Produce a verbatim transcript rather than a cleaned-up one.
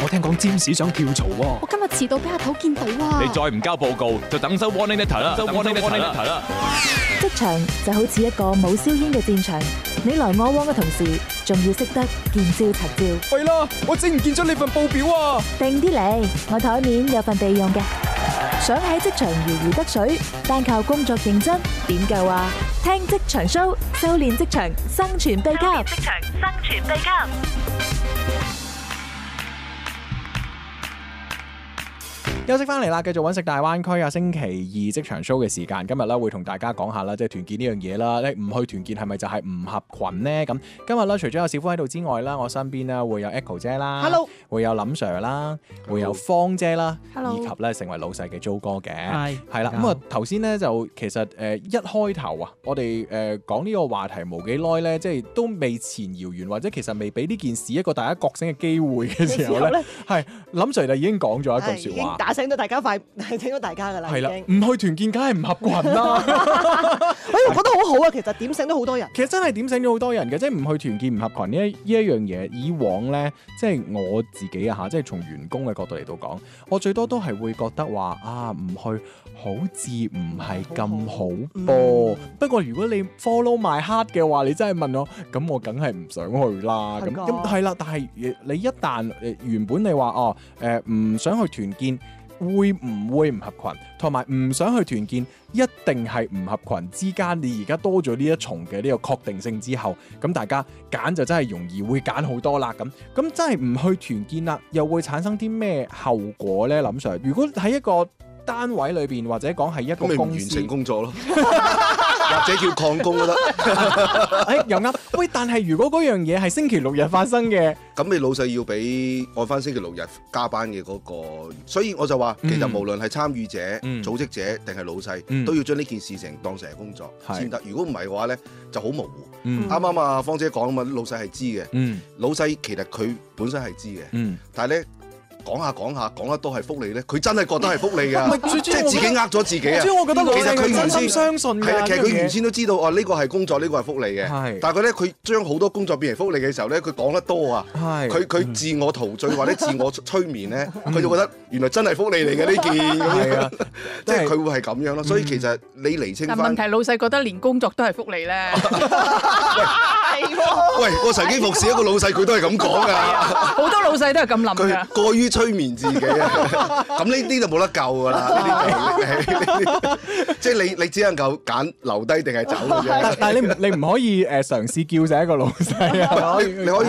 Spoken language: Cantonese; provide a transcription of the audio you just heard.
聽講占士想跳槽喎。 我今日遲到俾阿頭見到啊！ 你再唔交報告，就等收 warning letter 啦，收 warning letter 啦。 職場就好似一個冇硝煙嘅戰場，你來我往嘅同時，仲要識得見招拆招。 喂啦，我整唔見咗你份報表啊！ 定啲嚟，我台面有份備用嘅。想喺職場如魚得水，單靠工作認真點夠啊？聽職場 show， 修煉職場生存秘笈。職場生存秘笈。 休息翻嚟啦，繼續揾食大灣區啊！星期二職場 show 嘅時間，今日咧會同大家講下啦，即係團建呢樣嘢啦。你唔去團建係咪就係唔合群呢？咁今日咧除咗有小夫喺度之外啦，我身邊咧會有 Echo 姐啦 ，Hello， 會有林 Sir 啦，會有芳姐啦 Hello 以及咧成為老細嘅 Jo 哥嘅， 係係啦。咁啊頭先咧就其實誒、呃、一開頭啊，我哋誒、呃、講呢個話題冇幾耐咧，即係都未前遙完，或者其實未俾呢件事一個大家覺醒嘅機會嘅時候咧，係林 Sir 就已經講咗一句説話。 打醒到大家快，打醒到大家㗎啦， 係啦， 已經唔去團建梗係唔合群啦。 哎，我覺得好好啊，其實點醒都好多人。 其實真係點醒咗好多人嘅，即係唔去團建唔合群呢一呢一樣嘢。以往咧，即係我自己啊嚇，即係從員工嘅角度嚟到講，我最多都係會覺得話啊，唔去好似唔係咁好噃。不過如果你 follow my heart 嘅話，你真係問我，咁我梗係唔想去啦。咁咁係啦，但係你一旦誒原本你話哦誒唔想去團建。會唔會唔合群，同埋唔想去團建，一定係唔合群之間，你而家多咗呢一重嘅呢個確定性之後，咁大家揀就真係容易會揀好多啦。咁咁真係唔去團建啦，又會產生啲咩後果呢？林 Sir，如果喺一個單位裏邊，或者講係一個公司， 完成工作咯，或者叫曠工都得。 誒又啱。喂，但係如果嗰樣嘢係星期六日發生嘅， 咁你老細要俾按翻星期六日加班嘅嗰個，所以我就話，其實無論係參與者、 嗯、組織者定係老細， 嗯、都都要將呢件事情當成係工作先得。如果唔係嘅話咧，就好模糊。 啱啱啊，芳姐講啊嘛，老細係知嘅。 嗯、 老細其實佢本身係知嘅， 嗯、 但係咧。講下講下講得多係福利咧，佢真係覺得係福利㗎，即係自己呃咗自己啊！ 主要我覺得老細其實佢原真心先相信㗎， 係啊，其實佢原先先都知道哦，呢個係工作，呢個係福利嘅。 係， 但係佢咧，佢將好多工作變成福利嘅時候咧，佢講得多啊， 係， 佢佢自我陶醉或者自我催眠咧，佢就覺得原來真係福利嚟嘅呢件咁樣，即係佢會係咁樣咯。所以其實你釐清翻， 但問題老細覺得連工作都係福利咧。 喂，我曾經服侍一個老細，佢都係咁講㗎。 好多老細都係咁諗㗎。 佢過於催眠自己啊，咁呢啲就冇得救㗎啦。呢啲即係你你只能夠揀留低定係走嘅啫。 但係你唔你唔可以誒嘗試叫醒一個老細啊！ 你你可以。